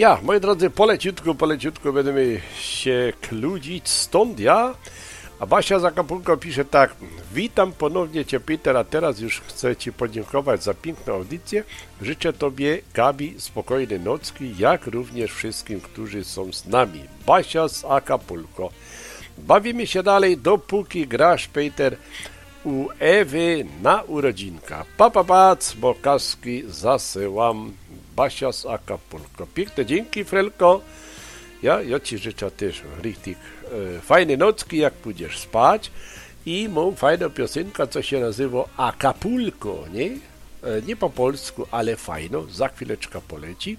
Ja, moi drodzy, poleciutko będziemy się kludzić stąd, ja. A Basia z Acapulco pisze tak. Witam ponownie Cię, Peter, a teraz już chcę Ci podziękować za piękną audycję. Życzę Tobie, Gabi, spokojnej nocki, jak również wszystkim, którzy są z nami. Basia z Acapulco. Bawimy się dalej, dopóki grasz, Peter, u Ewy na urodzinka. Pac, bo kaski zasyłam. Basia z Acapulco. Piękne dzięki, Frelko. Ja Ci życzę też richtig fajne nocki, jak pójdziesz spać. I mam fajną piosenkę, co się nazywa Acapulco, nie? Nie po polsku, ale fajno. Za chwileczkę poleci.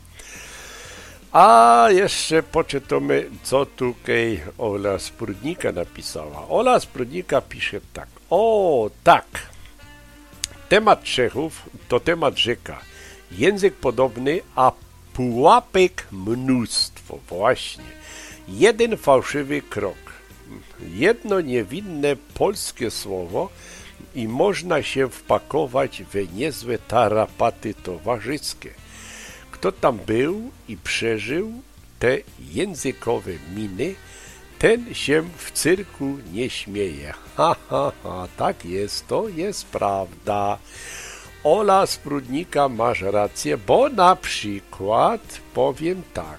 A jeszcze poczytamy, co tutaj Ola Sprudnika napisała. Ola Sprudnika pisze tak. O, tak. Temat Czechów to temat rzeka. Język podobny, a pułapek mnóstwo. Właśnie. Jeden fałszywy krok. Jedno niewinne polskie słowo i można się wpakować w niezłe tarapaty towarzyskie. Kto tam był i przeżył te językowe miny, ten się w cyrku nie śmieje. Tak jest, to jest prawda. Ola z Prudnika, masz rację, bo na przykład powiem tak.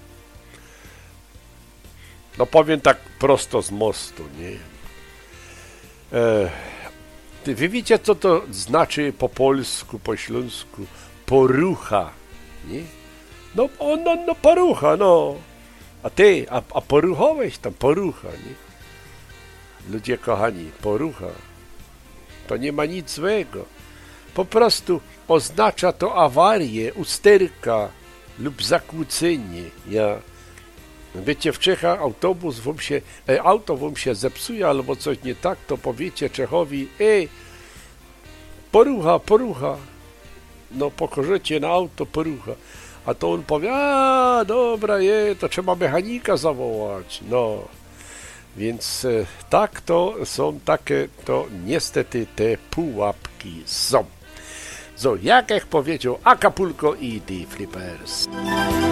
No powiem tak prosto z mostu, nie? Wy wiecie, co to znaczy po polsku, po śląsku? Porucha, nie? No porucha, no. A ty, a poruchałeś tam, porucha, nie? Ludzie kochani, porucha. To nie ma nic złego. Po prostu oznacza to awarię, usterka lub zakłócenie. Wiecie, w Czechach auto wam się zepsuje albo coś nie tak, to powiecie Czechowi, porucha. No pokorzecie na auto, porucha. A to on powie, dobra, to trzeba mechanika zawołać. No, więc tak to są takie, to niestety te pułapki są. So, jak powiedział Acapulco i The Flippers.